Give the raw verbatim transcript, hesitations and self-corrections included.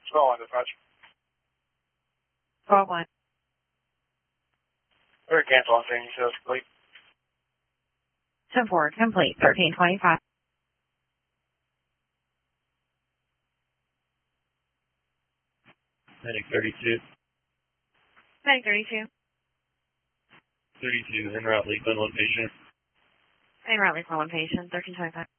twelve on dispatch. twelve one. We're cancel on training sales complete. ten four, complete, thirteen twenty-five. Medic thirty-two. Medic thirty-two. thirty-two, en route, Lakeland, one patient. En route, Lakeland, one patient, thirteen twenty-five.